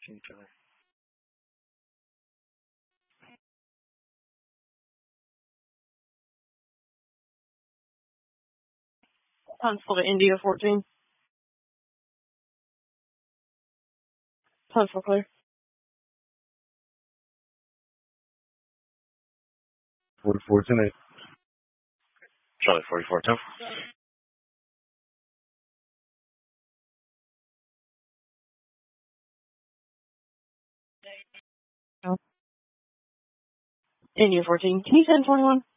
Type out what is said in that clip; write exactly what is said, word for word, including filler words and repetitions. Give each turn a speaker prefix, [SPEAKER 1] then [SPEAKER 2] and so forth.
[SPEAKER 1] Huntsville to India fourteen. Huntsville clear.
[SPEAKER 2] forty-four ten eight.
[SPEAKER 3] Charlie forty-four ten.
[SPEAKER 1] India fourteen. Can you send twenty-one?